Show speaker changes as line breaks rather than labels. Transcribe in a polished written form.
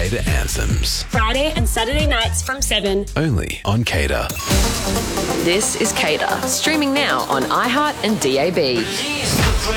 Cater Anthems.
Friday and Saturday nights from 7.
Only on Cater.
This is Cater, streaming now on iHeart and DAB.